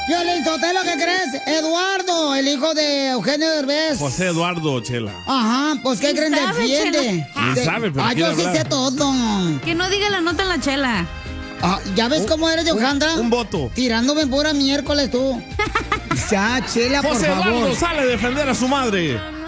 Piolín Sotelo, ¿qué crees? Eduardo, el hijo de Eugenio Derbez. José Eduardo, Chela. Ajá, pues ¿qué creen? Defiende. ¿Quién sabe? Pero yo quiere sí hablar. sé todo. Que no diga la nota en la Chela. ¿Ya ves cómo eres, Yojandra? Un voto. Tirándome pura miércoles tú. Ya, Chela, por José favor. Eduardo sale a defender a su madre.